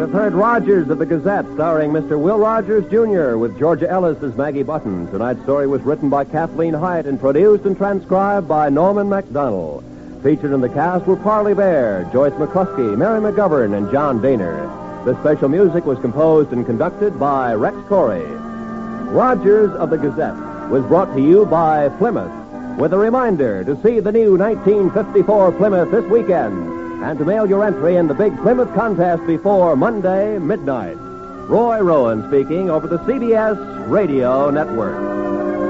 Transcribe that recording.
have heard Rogers of the Gazette, starring Mr. Will Rogers, Jr., with Georgia Ellis as Maggie Button. Tonight's story was written by Kathleen Hyatt and produced and transcribed by Norman MacDonald. Featured in the cast were Parley Bear, Joyce McCluskey, Mary McGovern, and John Daner. The special music was composed and conducted by Rex Corey. Rogers of the Gazette was brought to you by Plymouth, with a reminder to see the new 1954 Plymouth this weekend and to mail your entry in the big Plymouth contest before Monday midnight. Roy Rowan speaking over the CBS Radio Network.